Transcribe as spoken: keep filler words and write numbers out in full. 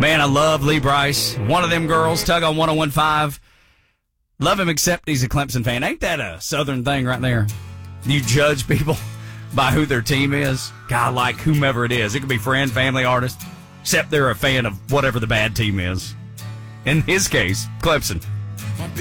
Man, I love Lee Bryce. One of them girls, Tug on one oh one point five. Love him except he's a Clemson fan. Ain't that a Southern thing right there? You judge people by who their team is. God, like whomever it is. It could be friend, family, artist, except they're a fan of whatever the bad team is. In his case, Clemson.